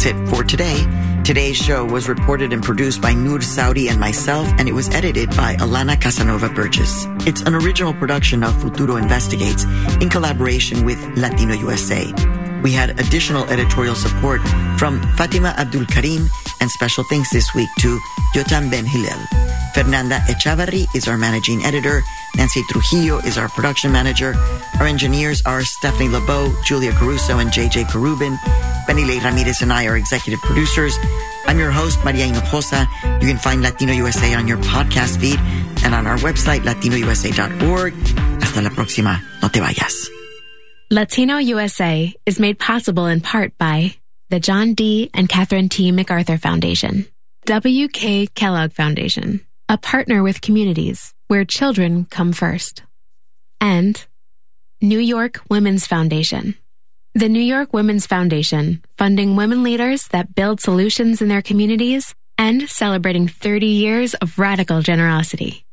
That's it for today. Today's show was reported and produced by Noor Saudi and myself, and it was edited by Alana Casanova Burgess. It's an original production of Futuro Investigates in collaboration with Latino USA. We had additional editorial support from Fatima Abdul Karim, and special thanks this week to Yotam Ben Hillel. Fernanda Echavarri is our managing editor. Nancy Trujillo is our production manager. Our engineers are Stephanie LeBeau, Julia Caruso, and JJ Carubin. Benilei Ramirez and I are executive producers. I'm your host, Maria Hinojosa. You can find Latino USA on your podcast feed and on our website, latinousa.org. Hasta la próxima. No te vayas. Latino USA is made possible in part by the John D. and Catherine T. MacArthur Foundation, W.K. Kellogg Foundation, a partner with communities where children come first, and New York Women's Foundation. The New York Women's Foundation, funding women leaders that build solutions in their communities and celebrating 30 years of radical generosity.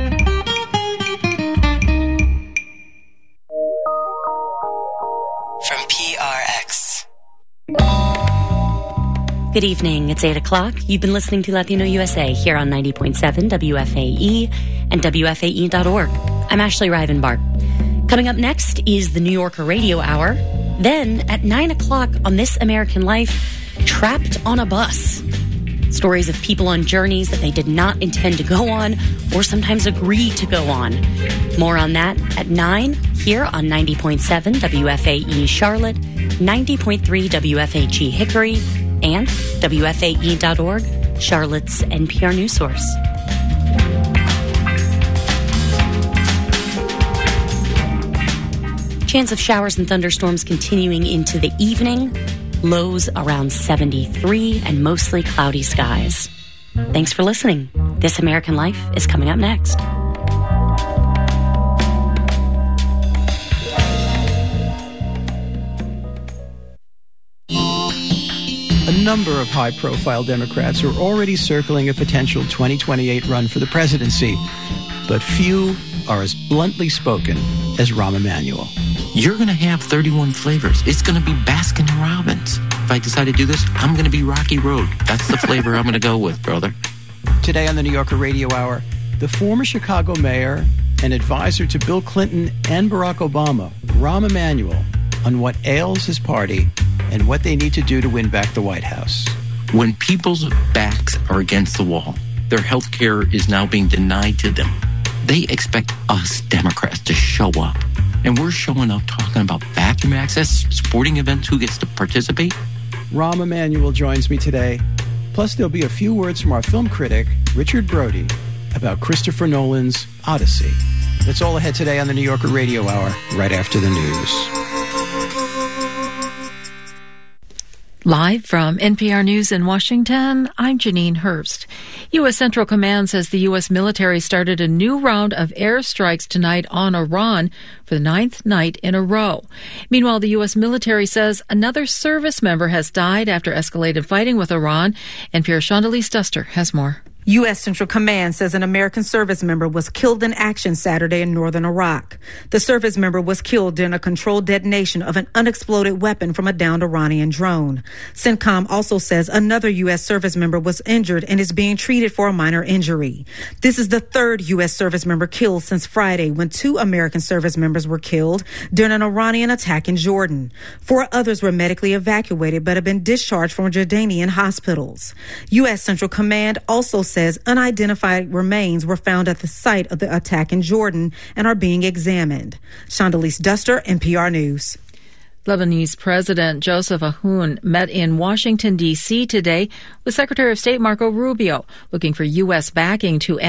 From PRX. Good evening. It's 8 o'clock. You've been listening to Latino USA here on 90.7 WFAE and WFAE.org. I'm Ashley Rivenbark. Coming up next is the New Yorker Radio Hour. Then at 9 o'clock on This American Life, Trapped on a Bus. Stories of people on journeys that they did not intend to go on or sometimes agreed to go on. More on that at 9 here on 90.7 WFAE Charlotte, 90.3 WFAG Hickory, and WFAE.org, Charlotte's NPR news source. Chance of showers and thunderstorms continuing into the evening. Lows around 73 and mostly cloudy skies. Thanks for listening. This American Life is coming up next. A number of high-profile Democrats are already circling a potential 2028 run for the presidency, but few are as bluntly spoken as Rahm Emanuel. You're going to have 31 flavors. It's going to be Baskin Robbins. If I decide to do this, I'm going to be Rocky Road. That's the flavor I'm going to go with, brother. Today on the New Yorker Radio Hour, the former Chicago mayor and advisor to Bill Clinton and Barack Obama, Rahm Emanuel, on what ails his party and what they need to do to win back the White House. When people's backs are against the wall, their health care is now being denied to them. They expect us Democrats to show up. And we're showing up talking about bathroom access, sporting events, who gets to participate. Rahm Emanuel joins me today. Plus, there'll be a few words from our film critic, Richard Brody, about Christopher Nolan's Odyssey. That's all ahead today on the New Yorker Radio Hour, right after the news. Live from NPR News in Washington, I'm Janine Hurst. U.S. Central Command says the U.S. military started a new round of airstrikes tonight on Iran for the 9th night in a row. Meanwhile, the U.S. military says another service member has died after escalated fighting with Iran. NPR's Shondelise Duster has more. U.S. Central Command says an American service member was killed in action Saturday in northern Iraq. The service member was killed during a controlled detonation of an unexploded weapon from a downed Iranian drone. CENTCOM also says another U.S. service member was injured and is being treated for a minor injury. This is the third U.S. service member killed since Friday, when 2 American service members were killed during an Iranian attack in Jordan. 4 others were medically evacuated but have been discharged from Jordanian hospitals. U.S. Central Command also says unidentified remains were found at the site of the attack in Jordan and are being examined. Shondelise Duster, NPR News. Lebanese President Joseph Aoun met in Washington, D.C. today with Secretary of State Marco Rubio, looking for U.S. backing to